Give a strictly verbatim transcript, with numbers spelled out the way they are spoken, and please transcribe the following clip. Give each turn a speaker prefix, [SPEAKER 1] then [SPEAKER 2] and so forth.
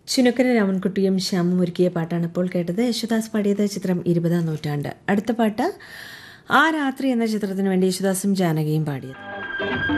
[SPEAKER 1] ചുനക്കര രാമൻകുട്ടിയും ശ്യാമും ഒരുക്കിയ പാട്ടാണ് ഇപ്പോൾ കേട്ടത്. യേശുദാസ് പാടിയത്. ചിത്രം ഇരുപതാം നൂറ്റാണ്ട്. അടുത്ത പാട്ട് ആ രാത്രി എന്ന ചിത്രത്തിന് വേണ്ടി യേശുദാസും ജാനകിയും പാടിയത്.